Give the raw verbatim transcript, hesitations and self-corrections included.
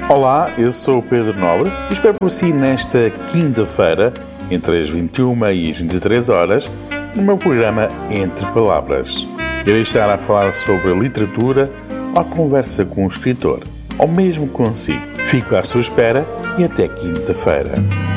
Olá, eu sou o Pedro Nobre e espero por si nesta quinta-feira, entre as vinte e uma e as vinte e três horas, no meu programa Entre Palavras. Irei estar a falar sobre literatura, ou a conversa com o escritor, ou mesmo consigo. Fico à sua espera e até quinta-feira.